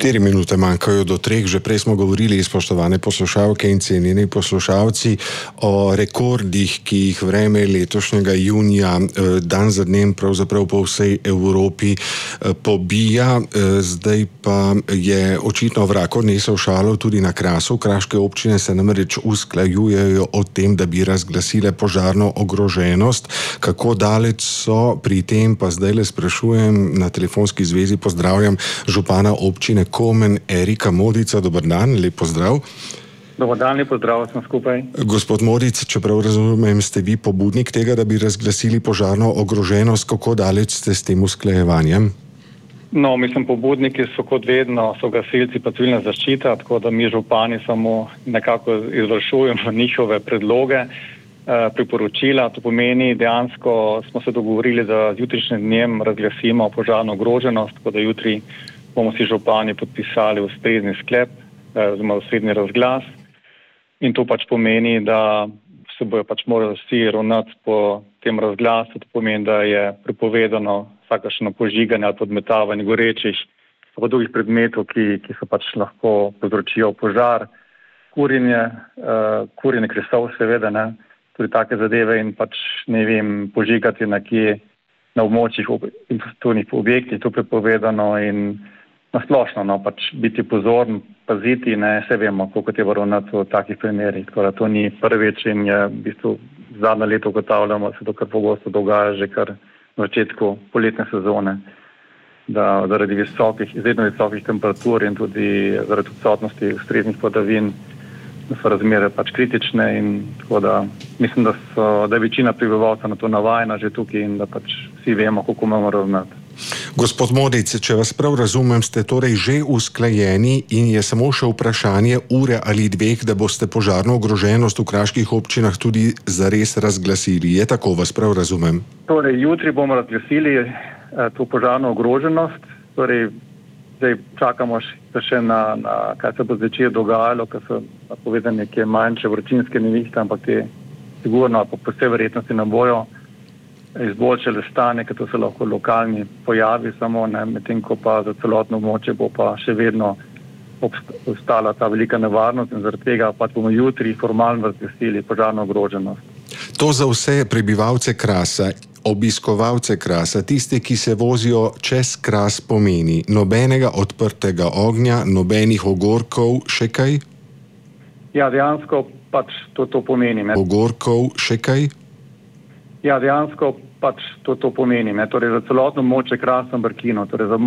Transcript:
4 minute manjkajo do 3. Že prej smo govorili, spoštovane poslušalke in cenjeni poslušalci, o rekordih, ki jih vreme letošnjega junija dan za dnem pravzaprav po vsej Evropi pobija. Zdaj pa je očitno vrag odnesel šalo tudi na Krasu. Kraške občine se namreč usklajujejo o tem, da bi razglasile požarno ogroženost. Kako daleč so pri tem, pa zdaj le sprašujem na telefonski zvezi, pozdravljam župana občine Komen Erika Modica. Dober dan, lep pozdrav. Dober dan, lep pozdrav, smo skupaj. Gospod Modic, čeprav razumem, ste vi pobudnik tega, da bi razglasili požarno ogroženost. Kako daleč ste s tem usklajevanjem? No, mislim, pobudniki so kot vedno, so gasilci pa civilna zaščita, tako da mi župani samo nekako izvršujemo njihove predloge, priporočila. To pomeni, dejansko smo se dogovorili, da z jutrišnjim dnem razglasimo požarno ogroženost, tako da jutri bomo si župani podpisali ustrezni sklep, oziroma ustrezni razglas. In to pač pomeni, da se bojo pač morali vsi ravnati po tem razglasu. To pomeni, da je prepovedano vsakašno požiganje ali podmetavanje gorečih pa drugih predmetov, ki so pač lahko povzročijo požar, kurjenje kresov seveda, ne, tudi take zadeve in pač, ne vem, požigati nekje na območjih infrastrukturnih objektih, to prepovedano in nasplošno, no, pač biti pozorn, paziti, ne, vse vemo, koliko je ravnati v takih primerih, tako da to ni prvič in je v bistvu zadnje leto ugotavljamo, se to kar pogosto dogaja že kar na začetku poletne sezone, da zaradi izredno visokih temperatur in tudi zaradi odsotnosti ustreznih padavin, da so razmere pač kritične in tako da mislim, da je večina prebivalcev na to navajena že tukaj in da pač vsi vemo, kako imamo ravnati. Gospod Modic, če vas prav razumem, ste torej že usklajeni in je samo še vprašanje ure ali dveh, da boste požarno ogroženost v kraških občinah tudi zares razglasili. Je tako, vas prav razumem? Torej, jutri bomo razglasili to požarno ogroženost. Torej, zdaj čakamo še na kaj se bo zvečer dogajalo, ker so povedane neke manjše vročinske nevihte, ampak te sigurno po vsej verjetnosti ne bojo izboljšale stanje, ker to se lahko lokalni pojavi samo, ne, medtem ko pa za celotno območje bo pa še vedno ostala ta velika nevarnost in zaradi tega pa bomo jutri formalno razglasili požarno ogroženost. To za vse prebivalce Krasa, obiskovalce Krasa, tiste, ki se vozijo čez Kras, pomeni nobenega odprtega ognja, nobenih ogorkov, še kaj? Ja, dejansko pač to pomeni. Ogorkov, še kaj? Ja, dejansko pač to pomeni. Torej za celotno območje Krasa in Brkino, torej za